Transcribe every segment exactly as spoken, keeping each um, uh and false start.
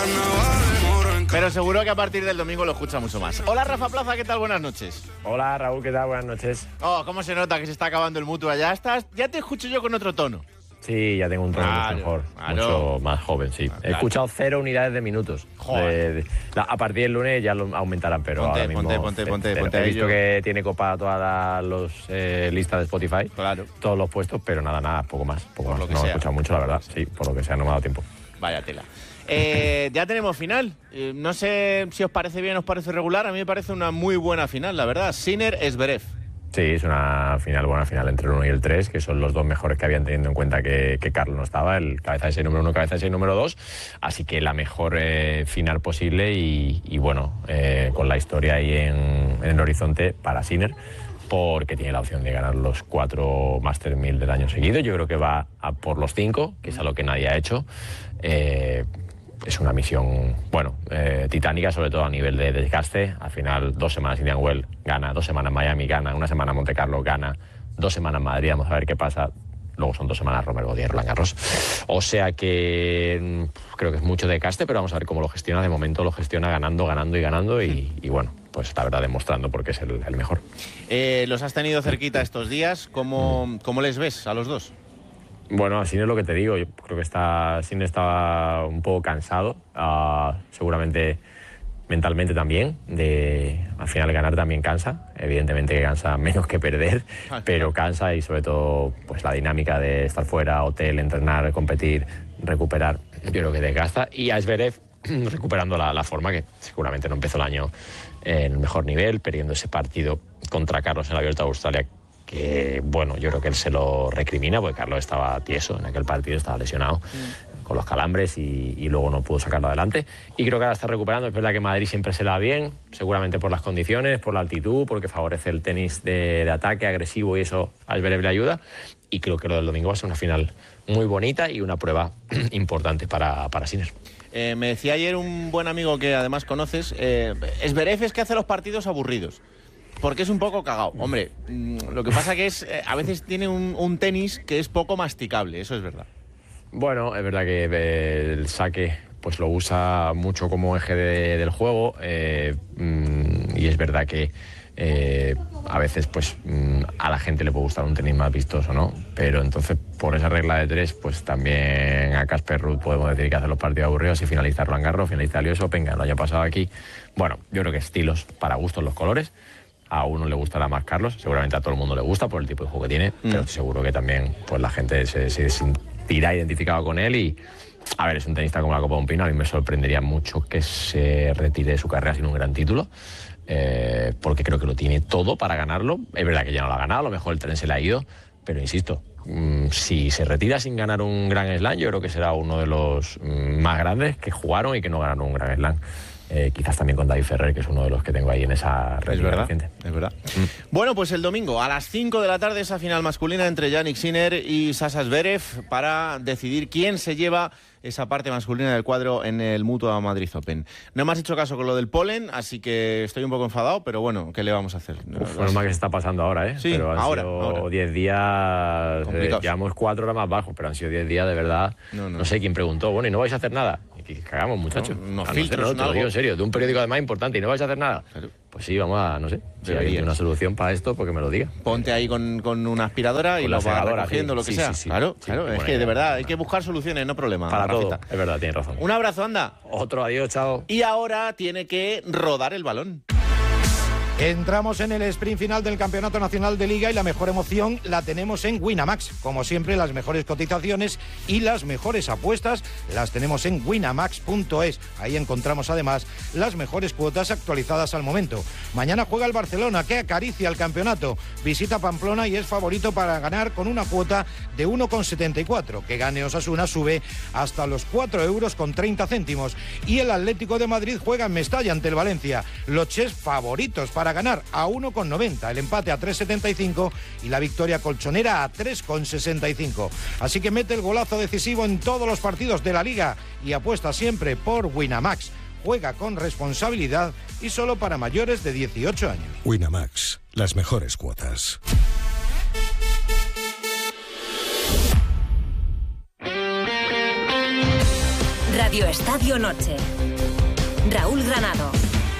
Pero seguro que a partir del domingo lo escucha mucho más. Hola, Rafa Plaza, ¿qué tal? Buenas noches. Hola, Raúl, ¿qué tal? Buenas noches. Oh, cómo se nota que se está acabando el Mutua. Ya estás, ya te escucho yo con otro tono. Sí, ya tengo un tono Claro, mucho mejor, claro. mucho más joven, sí. Claro. He escuchado cero unidades de minutos. Joder. De- de- la- a partir del lunes ya lo aumentarán, pero Ponte, ahora mismo... ponte, ponte, ponte, cero. ponte He a visto ello. que tiene copada todas las eh, listas de Spotify, Claro. todos los puestos, pero nada, nada, poco más. Poco Por más. lo que No he sea. escuchado mucho, la verdad. Sí, por lo que sea, no me ha dado tiempo. Vaya tela. Eh, ya tenemos final. Eh, no sé si os parece bien o os parece regular. A mí me parece una muy buena final, la verdad. Sinner-Zverev. Sí, es una final, buena final entre el uno y el tres, que son los dos mejores que habían, teniendo en cuenta que, que Carlos no estaba, el cabeza de seis número uno, cabeza de seis número dos. Así que la mejor eh, final posible y, y bueno, eh, con la historia ahí en, en el horizonte para Sinner, porque tiene la opción de ganar los cuatro Master mil del año seguido. Yo creo que va a por los cinco, que es algo que nadie ha hecho. Eh, Es una misión, bueno, eh, titánica, sobre todo a nivel de desgaste. Al final, dos semanas Indian Wells gana, dos semanas Miami gana, una semana Monte Carlo gana, dos semanas Madrid, vamos a ver qué pasa. Luego son dos semanas Romer Godier, Roland Garros. O sea que mm, creo que es mucho desgaste, pero vamos a ver cómo lo gestiona. De momento lo gestiona ganando, ganando y ganando y, y bueno, pues la verdad demostrando porque es el, el mejor. Eh, los has tenido cerquita estos días. ¿Cómo, cómo les ves a los dos? Bueno, Sinner es lo que te digo, yo creo que está, Sinner estaba un poco cansado, uh, seguramente mentalmente también, de al final ganar también cansa, evidentemente que cansa menos que perder, pero cansa y sobre todo pues la dinámica de estar fuera, hotel, entrenar, competir, recuperar, yo creo que desgasta. Y a Zverev recuperando la, la forma, que seguramente no empezó el año en el mejor nivel, perdiendo ese partido contra Carlos en la Abierto de Australia, que bueno, yo creo que él se lo recrimina porque Carlos estaba tieso en aquel partido, estaba lesionado mm. con los calambres y, y luego no pudo sacarlo adelante. Y creo que ahora está recuperando. Es verdad que Madrid siempre se la da bien, seguramente por las condiciones, por la altitud, porque favorece el tenis de, de ataque agresivo y eso a Zverev le ayuda. Y creo que lo del domingo va a ser una final muy bonita y una prueba importante para, para Sinner. Eh, me decía ayer un buen amigo que además conoces, eh, Zverev es que hace los partidos aburridos. Porque es un poco cagao. Hombre, lo que pasa que es, eh, a veces tiene un, un tenis que es poco masticable, eso es verdad. Bueno, es verdad que eh, el saque pues lo usa mucho como eje de, del juego eh, mm, y es verdad que eh, a veces pues mm, a la gente le puede gustar un tenis más vistoso, ¿no? Pero entonces por esa regla de tres pues también a Casper Ruud podemos decir que hace los partidos aburridos y finalista Roland Garros, finalista del U S Open, que lo haya pasado aquí. Bueno, yo creo que estilos para gustos los colores. A uno le gustará más Carlos, seguramente a todo el mundo le gusta por el tipo de juego que tiene, mm. pero estoy seguro que también pues la gente se, se sentirá identificado con él y, a ver, es un tenista como la Copa de un Pino. A mí me sorprendería mucho que se retire de su carrera sin un gran título, eh, porque creo que lo tiene todo para ganarlo. Es verdad que ya no lo ha ganado, a lo mejor el tren se le ha ido, pero insisto, mmm, si se retira sin ganar un Grand Slam, yo creo que será uno de los mmm, más grandes que jugaron y que no ganaron un Grand Slam. Eh, quizás también con David Ferrer, que es uno de los que tengo ahí en esa red. Es verdad, es verdad. Mm. Bueno, pues el domingo a las cinco de la tarde esa final masculina entre Jannik Sinner y Sasha Zverev para decidir quién se lleva esa parte masculina del cuadro en el Mutua Madrid Open. No me has hecho caso con lo del polen, así que estoy un poco enfadado, pero bueno, ¿qué le vamos a hacer? Uf, no, más que se está pasando ahora, ¿eh? Sí, pero han ahora, sido ahora. diez días, eh, llevamos cuatro horas más bajo, pero han sido diez días de verdad. No, no. no sé quién preguntó, bueno, ¿y no vais a hacer nada? Y que cagamos, muchachos. No, unos no, filtros, no, sé, no, te lo digo en serio, de un periódico además importante, ¿y no vais a hacer nada? Claro. Pues sí, vamos a, no sé, si hay una solución para esto, porque me lo diga. Ponte ahí con, con una aspiradora con y lo vas recogiendo, sí, lo que sí, sea. Sí, sí, claro, sí, claro, es que de verdad hay que buscar soluciones, no problemas. Para todo, es verdad, tienes razón. Un abrazo, anda. Otro, adiós, chao. Y ahora tiene que rodar el balón. Entramos en el sprint final del Campeonato Nacional de Liga y la mejor emoción la tenemos en Winamax. Como siempre, las mejores cotizaciones y las mejores apuestas las tenemos en winamax punto es. Ahí encontramos además las mejores cuotas actualizadas al momento. Mañana juega el Barcelona, que acaricia el campeonato. Visita Pamplona y es favorito para ganar con una cuota de uno coma setenta y cuatro. Que gane Osasuna sube hasta los cuatro euros con treinta céntimos. Y el Atlético de Madrid juega en Mestalla ante el Valencia. Los Ches favoritos para ganar a uno coma noventa, el empate a tres coma setenta y cinco y la victoria colchonera a tres coma sesenta y cinco. Así que mete el golazo decisivo en todos los partidos de la Liga y apuesta siempre por Winamax. Juega con responsabilidad y solo para mayores de dieciocho años. Winamax, las mejores cuotas. Radio Estadio Noche. Raúl Granado.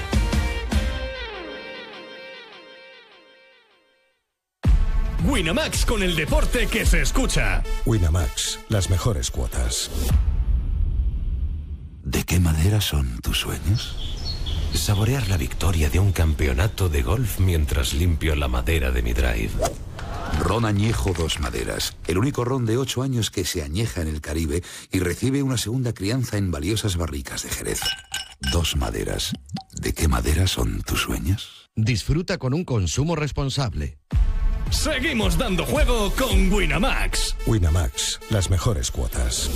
Winamax, con el deporte que se escucha. Winamax, las mejores cuotas. ¿De qué madera son tus sueños? Saborear la victoria de un campeonato de golf mientras limpio la madera de mi drive. Ron Añejo Dos Maderas, el único ron de ocho años que se añeja en el Caribe y recibe una segunda crianza en valiosas barricas de Jerez. Dos Maderas. ¿De qué madera son tus sueños? Disfruta con un consumo responsable. Seguimos dando juego con Winamax. Winamax, las mejores cuotas.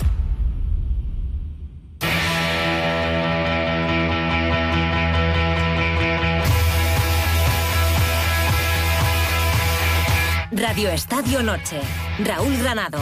Radio Estadio Noche. Raúl Granado.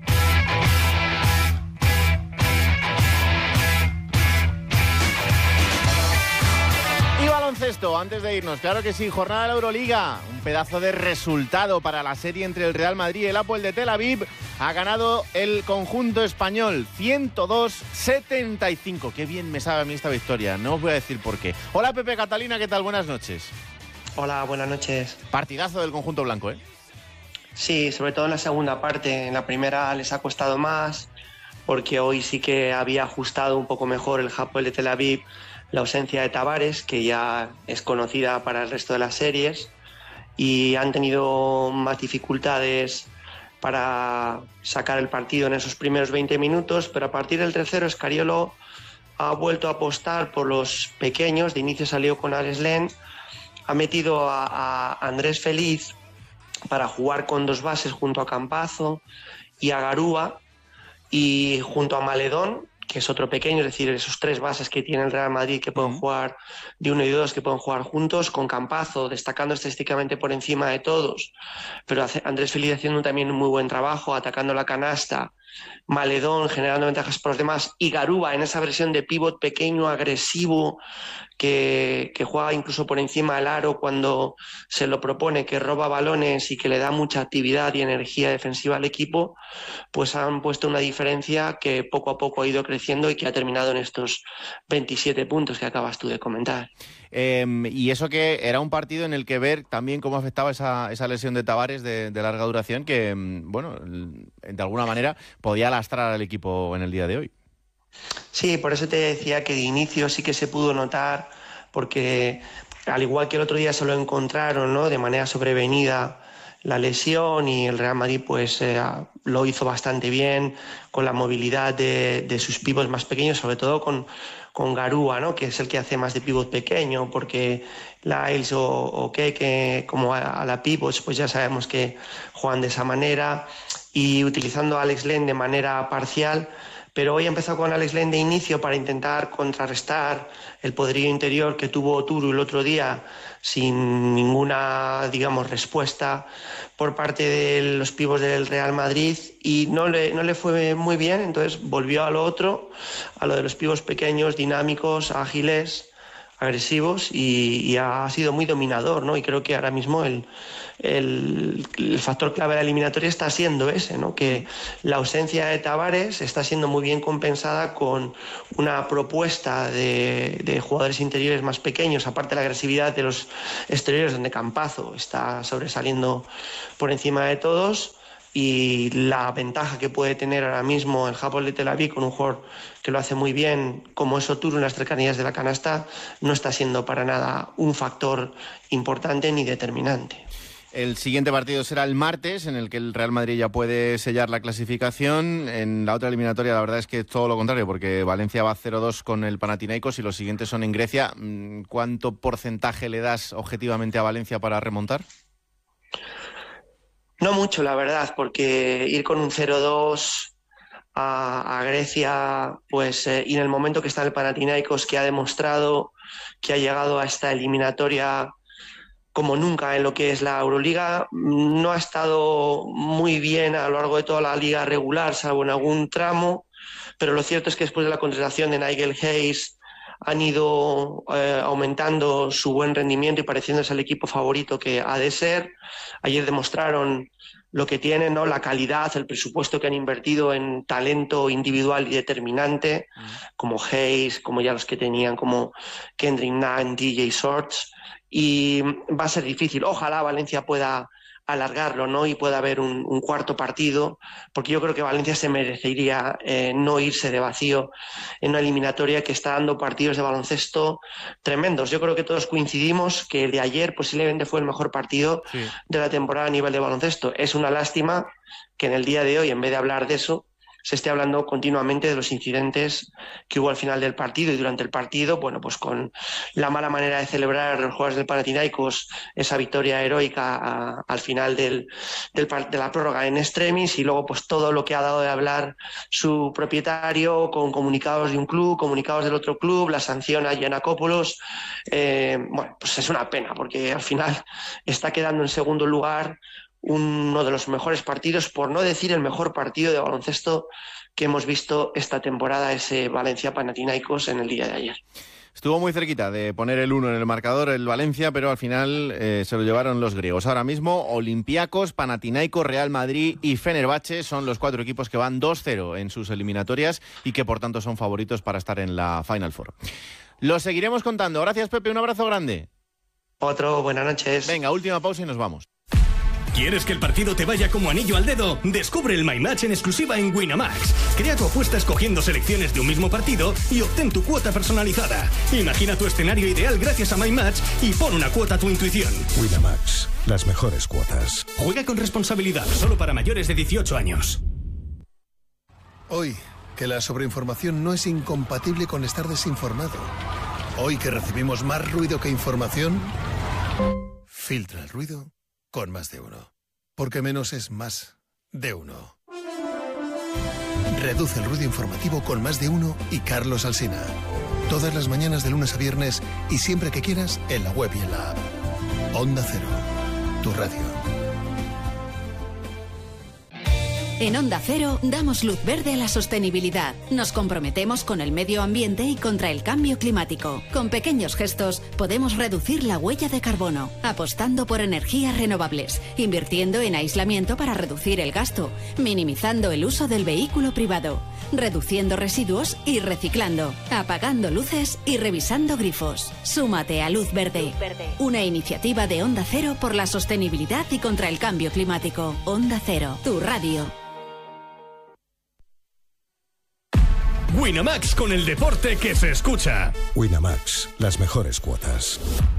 Y baloncesto, antes de irnos, claro que sí, jornada de la Euroliga, un pedazo de resultado para la serie entre el Real Madrid y el Hapoel de Tel Aviv. Ha ganado el conjunto español ciento dos a setenta y cinco. Qué bien me sabe a mí esta victoria, no os voy a decir por qué. Hola Pepe Catalina, ¿qué tal? Buenas noches. Hola, buenas noches. Partidazo del conjunto blanco, ¿eh? Sí, sobre todo en la segunda parte. En la primera les ha costado más, porque hoy sí que había ajustado un poco mejor el Hapoel de Tel Aviv la ausencia de Tavares, que ya es conocida para el resto de las series, y han tenido más dificultades para sacar el partido en esos primeros veinte minutos, pero a partir del tercero Scariolo ha vuelto a apostar por los pequeños. De inicio salió con Alex Len, ha metido a, a Andrés Feliz para jugar con dos bases junto a Campazzo y a Garúa, y junto a Maledón, que es otro pequeño, es decir, esos tres bases que tiene el Real Madrid que pueden jugar de uno y dos, que pueden jugar juntos, con Campazzo destacando estadísticamente por encima de todos, pero Andrés Feliz haciendo también un muy buen trabajo, atacando la canasta, Maledón generando ventajas por los demás, y Garúa en esa versión de pívot pequeño, agresivo, que, que juega incluso por encima del aro cuando se lo propone, que roba balones y que le da mucha actividad y energía defensiva al equipo, pues han puesto una diferencia que poco a poco ha ido creciendo y que ha terminado en estos veintisiete puntos que acabas tú de comentar. Eh, y eso que era un partido en el que ver también cómo afectaba esa, esa lesión de Tavares de, de larga duración, que, bueno, de alguna manera podía lastrar al equipo en el día de hoy. Sí, por eso te decía que de inicio sí que se pudo notar, porque al igual que el otro día se lo encontraron, ¿no?, de manera sobrevenida la lesión, y el Real Madrid pues eh, lo hizo bastante bien con la movilidad de, de sus pívot más pequeños, sobre todo con, con Garúa, ¿no?, que es el que hace más de pívot pequeño, porque Lyles o, o que como a, a la pívot pues ya sabemos que juegan de esa manera, y utilizando a Alex Len de manera parcial. Pero hoy he empezado con Alex Len de inicio para intentar contrarrestar el poderío interior que tuvo Oturu el otro día, sin ninguna, digamos, respuesta por parte de los pívos del Real Madrid, y no le, no le fue muy bien. Entonces volvió a lo otro, a lo de los pívos pequeños, dinámicos, ágiles, agresivos, y, y ha sido muy dominador, ¿no? Y creo que ahora mismo el, el, el factor clave de la eliminatoria está siendo ese, ¿no?, que la ausencia de Tavares está siendo muy bien compensada con una propuesta de, de jugadores interiores más pequeños, aparte de la agresividad de los exteriores, donde Campazzo está sobresaliendo por encima de todos, y la ventaja que puede tener ahora mismo el Hapoel de Tel Aviv con un jugador que lo hace muy bien como es Oturu en las cercanías de la canasta, no está siendo para nada un factor importante ni determinante. El siguiente partido será el martes, en el que el Real Madrid ya puede sellar la clasificación. En la otra eliminatoria la verdad es que es todo lo contrario, porque Valencia va cero dos con el Panathinaikos y los siguientes son en Grecia. ¿Cuánto porcentaje le das objetivamente a Valencia para remontar? No mucho, la verdad, porque ir con un cero dos a, a Grecia, pues eh, y en el momento que está el Panathinaikos, que ha demostrado que ha llegado a esta eliminatoria como nunca en lo que es la Euroliga, no ha estado muy bien a lo largo de toda la liga regular, salvo en algún tramo, pero lo cierto es que después de la contratación de Nigel Hayes han ido eh, aumentando su buen rendimiento y pareciéndose al equipo favorito que ha de ser. Ayer demostraron lo que tienen, ¿no? La calidad, el presupuesto que han invertido en talento individual y determinante, mm. como Hayes, como ya los que tenían, como Kendrick Nunn, D J Shorts, y va a ser difícil. Ojalá Valencia pueda alargarlo, ¿no? Y pueda haber un, un cuarto partido, porque yo creo que Valencia se merecería eh, no irse de vacío en una eliminatoria que está dando partidos de baloncesto tremendos. Yo creo que todos coincidimos que el de ayer posiblemente fue el mejor partido sí. de la temporada a nivel de baloncesto. Es una lástima que en el día de hoy, en vez de hablar de eso, se esté hablando continuamente de los incidentes que hubo al final del partido y durante el partido, bueno, pues con la mala manera de celebrar los jugadores del Panathinaikos esa victoria heroica a, al final del, del, de la prórroga en extremis, y luego pues todo lo que ha dado de hablar su propietario con comunicados de un club, comunicados del otro club, la sanción a Giannakopoulos. Eh, bueno, pues es una pena porque al final está quedando en segundo lugar uno de los mejores partidos, por no decir el mejor partido de baloncesto que hemos visto esta temporada, ese Valencia-Panathinaikos en el día de ayer. Estuvo muy cerquita de poner el uno en el marcador el Valencia, pero al final eh, se lo llevaron los griegos. Ahora mismo Olympiacos, Panathinaikos, Real Madrid y Fenerbahce son los cuatro equipos que van dos cero en sus eliminatorias y que por tanto son favoritos para estar en la Final Four. Lo seguiremos contando. Gracias, Pepe, un abrazo grande. Otro, buenas noches. Venga, última pausa y nos vamos. ¿Quieres que el partido te vaya como anillo al dedo? Descubre el My Match en exclusiva en Winamax. Crea tu apuesta escogiendo selecciones de un mismo partido y obtén tu cuota personalizada. Imagina tu escenario ideal gracias a My Match y pon una cuota a tu intuición. Winamax, las mejores cuotas. Juega con responsabilidad, solo para mayores de dieciocho años. Hoy, que la sobreinformación no es incompatible con estar desinformado. Hoy que recibimos más ruido que información, filtra el ruido con Más de Uno. Porque menos es más de uno. Reduce el ruido informativo con Más de Uno y Carlos Alsina. Todas las mañanas de lunes a viernes y siempre que quieras en la web y en la app. Onda Cero, tu radio. En Onda Cero damos luz verde a la sostenibilidad. Nos comprometemos con el medio ambiente y contra el cambio climático. Con pequeños gestos podemos reducir la huella de carbono, apostando por energías renovables, invirtiendo en aislamiento para reducir el gasto, minimizando el uso del vehículo privado, reduciendo residuos y reciclando, apagando luces y revisando grifos. Súmate a Luz Verde, Luz Verde, una iniciativa de Onda Cero por la sostenibilidad y contra el cambio climático. Onda Cero, tu radio. Winamax, con el deporte que se escucha. Winamax, las mejores cuotas.